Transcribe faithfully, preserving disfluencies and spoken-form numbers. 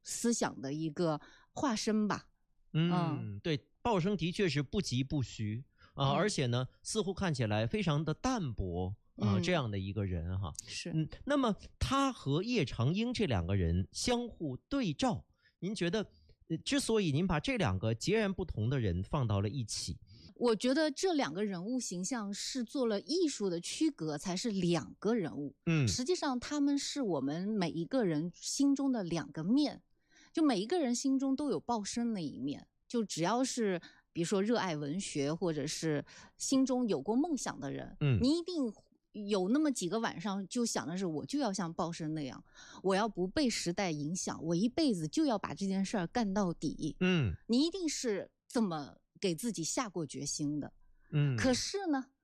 思想的一个化身吧。 嗯，嗯对，鲍生的确是不疾不徐啊、呃嗯，而且呢，似乎看起来非常的淡泊啊、呃嗯，这样的一个人哈。 是， 嗯，那么他和叶长英这两个人相互对照，您觉得？之所以您把这两个截然不同的人放到了一起， 我觉得这两个人物形象是做了艺术的区隔，才是两个人物。 嗯， 实际上他们是我们每一个人心中的两个面，就每一个人心中都有鲍生那一面。就只要是比如说热爱文学，或者是心中有过梦想的人， 嗯， 你一定有那么几个晚上就想的是，我就要像鲍生那样，我要不被时代影响，我一辈子就要把这件事儿干到底。 嗯， 你一定是这么给自己下过决心的。 嗯， 可是呢，